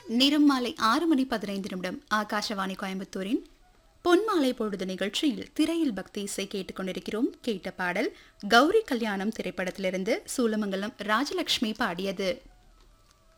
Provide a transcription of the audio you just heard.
நேரம் மாலை 6:15 ஆகாஷவாணி கோயம்புத்தூரின் பொன்மாலை பொழுது நிகழ்ச்சியில் திரையில் பக்தி இசை கேட்டுக்கொண்டிருக்கிறோம். கேட்ட பாடல் கௌரி கல்யாணம் திரைப்படத்திலிருந்து சூலமங்கலம் ராஜலட்சுமி பாடியது.